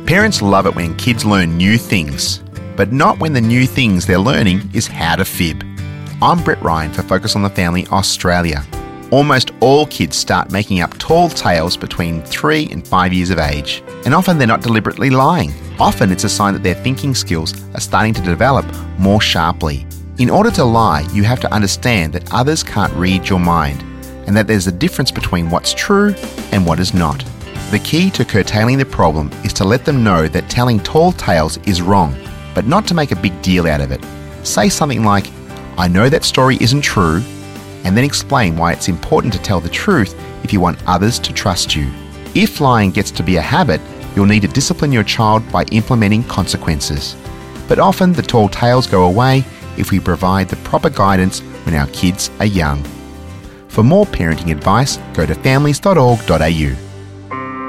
Parents love it when kids learn new things, but not when the new things they're learning is how to fib. I'm Brett Ryan for Focus on the Family Australia. Almost all kids start making up tall tales between 3 and 5 years of age, and often they're not deliberately lying. Often it's a sign that their thinking skills are starting to develop more sharply. In order to lie, you have to understand that others can't read your mind, and that there's a difference between what's true and what is not. The key to curtailing the problem is to let them know that telling tall tales is wrong, but not to make a big deal out of it. Say something like, "I know that story isn't true," and then explain why it's important to tell the truth if you want others to trust you. If lying gets to be a habit, you'll need to discipline your child by implementing consequences. But often the tall tales go away if we provide the proper guidance when our kids are young. For more parenting advice, go to families.org.au.